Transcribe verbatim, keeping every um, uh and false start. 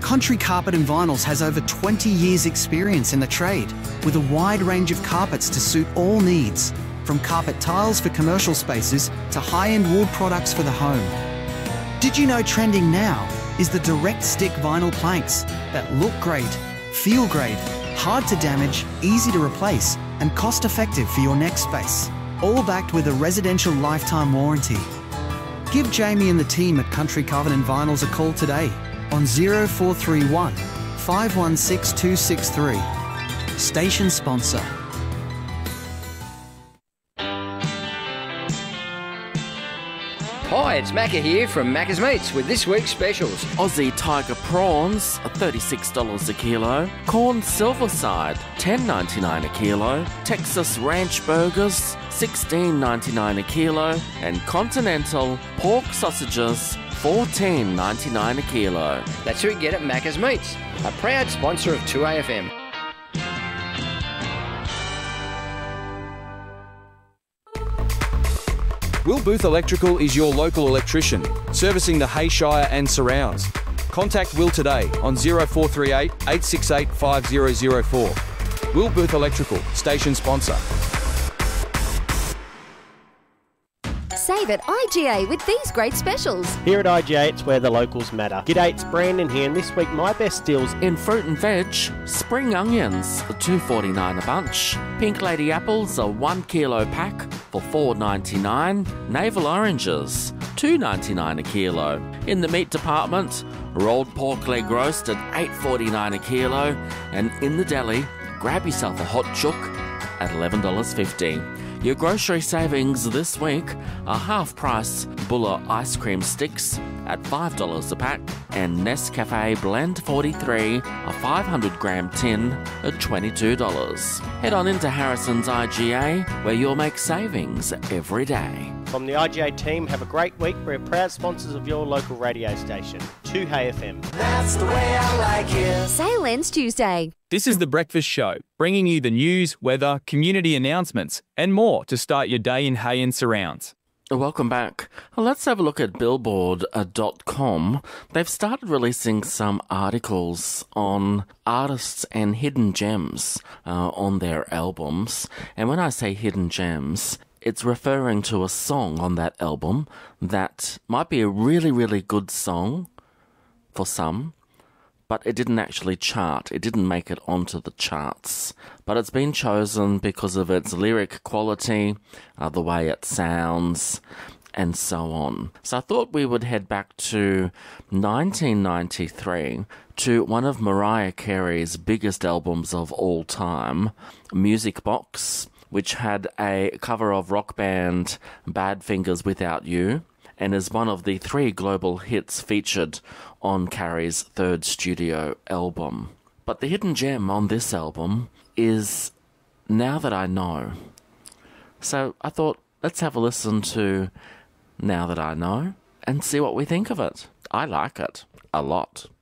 Country Carpet and Vinyls has over twenty years experience in the trade, with a wide range of carpets to suit all needs, from carpet tiles for commercial spaces to high-end wool products for the home. Did you know trending now is the direct stick vinyl planks that look great, feel great, hard to damage, easy to replace, and cost-effective for your next space, all backed with a residential lifetime warranty. Give Jamie and the team at Country Carpet and Vinyls a call today on zero four three one, five one six, two six three. Station sponsor. Hi, it's Macca here from Macca's Meats with this week's specials. Aussie Tiger prawns are thirty-six dollars a kilo. Corn Silverside, ten ninety-nine a kilo. Texas Ranch Burgers, sixteen ninety-nine a kilo. And Continental Pork Sausages, fourteen ninety-nine a kilo. That's who we get at Macca's Meats, a proud sponsor of two A F M. Will Booth Electrical is your local electrician, servicing the Hayshire and surrounds. Contact Will today on zero four three eight, eight six eight, five zero zero four. Will Booth Electrical, station sponsor. Save at I G A with these great specials. Here at I G A, it's where the locals matter. G'day, it's Brandon here, and this week my best deals in fruit and veg. Spring onions, two forty-nine a bunch. Pink Lady apples, a one kilo pack for four ninety-nine. Navel oranges, two ninety-nine a kilo. In the meat department, rolled pork leg roast at eight forty-nine a kilo. And in the deli, grab yourself a hot chook at eleven dollars fifty. Your grocery savings this week are half-price Buller ice cream sticks at five dollars a pack and Nescafe Blend forty-three, a five hundred gram tin at twenty-two dollars. Head on into Harrison's I G A where you'll make savings every day. From the I G A team, have a great week. We're proud sponsors of your local radio station, two A F M. That's the way I like it. Sale ends Tuesday. This is The Breakfast Show, bringing you the news, weather, community announcements, and more to start your day in Hay and surrounds. Welcome back. Let's have a look at billboard dot com. They've started releasing some articles on artists and hidden gems uh, on their albums. And when I say hidden gems, it's referring to a song on that album that might be a really, really good song for some, but it didn't actually chart. It didn't make it onto the charts. But it's been chosen because of its lyric quality, uh, the way it sounds, and so on. So I thought we would head back to nineteen ninety-three to one of Mariah Carey's biggest albums of all time, Music Box, which had a cover of rock band Badfingers Without You, and is one of the three global hits featured on Carey's third studio album. But the hidden gem on this album is Now That I Know. So I thought, let's have a listen to Now That I Know and see what we think of it. I like it a lot.